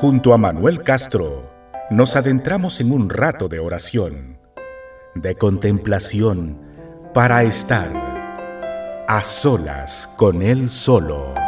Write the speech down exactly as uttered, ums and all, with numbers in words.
Junto a Manuel Castro, nos adentramos en un rato de oración, de contemplación, para estar a solas con Él solo.